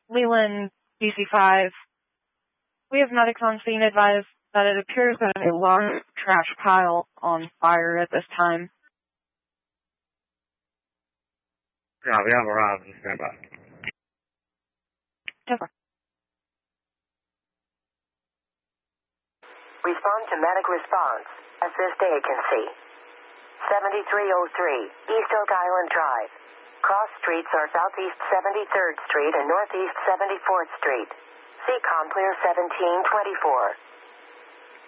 Leland, BC5. We have medics on scene advised that it appears that a large trash pile on fire at this time. Yeah, we have arrived and stand by. Respond to medic response. Assist agency. 7303 East Oak Island Drive. Cross streets are Southeast 73rd Street and Northeast 74th Street. CCOM clear 1724.